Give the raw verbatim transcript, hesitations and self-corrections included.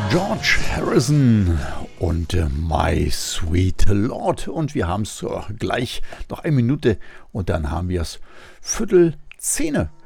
George Harrison und äh, My Sweet Lord. Und wir haben es äh, gleich noch eine Minute und dann haben wir es Viertel Zehne.